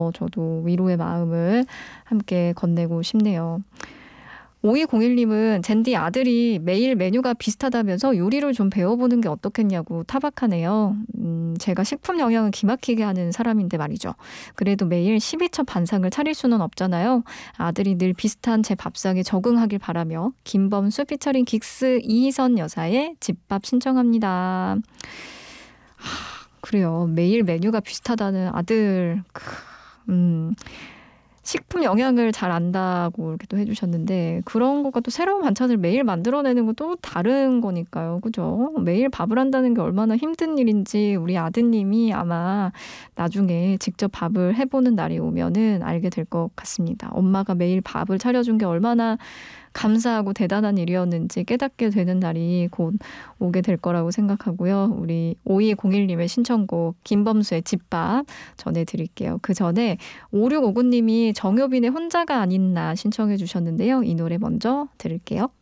저도 위로의 마음을 함께 건네고 싶네요. 5201님은 젠디 아들이 매일 메뉴가 비슷하다면서 요리를 좀 배워보는 게 어떻겠냐고 타박하네요. 제가 식품 영양을 기막히게 하는 사람인데 말이죠. 그래도 매일 12첩 반상을 차릴 수는 없잖아요. 아들이 늘 비슷한 제 밥상에 적응하길 바라며 김범수 피처링 긱스 이희선 여사의 집밥 신청합니다. 그래요. 매일 메뉴가 비슷하다는 아들. 식품 영양을 잘 안다고 이렇게 또 해주셨는데 그런 것과 또 새로운 반찬을 매일 만들어내는 건 또 다른 거니까요. 그죠? 매일 밥을 한다는 게 얼마나 힘든 일인지 우리 아드님이 아마 나중에 직접 밥을 해보는 날이 오면은 알게 될 것 같습니다. 엄마가 매일 밥을 차려준 게 얼마나 감사하고 대단한 일이었는지 깨닫게 되는 날이 곧 오게 될 거라고 생각하고요. 우리 5201님의 신청곡 김범수의 집밥 전해드릴게요. 그 전에 5659님이 정효빈의 혼자가 아닌 나 신청해 주셨는데요. 이 노래 먼저 들을게요.